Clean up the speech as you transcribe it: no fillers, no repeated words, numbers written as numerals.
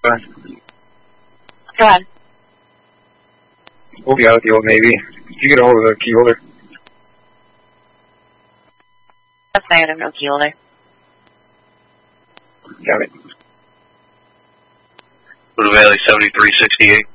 Go ahead. We'll be out at the Old Navy. Did you get a hold of the key holder? That's negative, no key holder. Got it. Blue Valley 7368.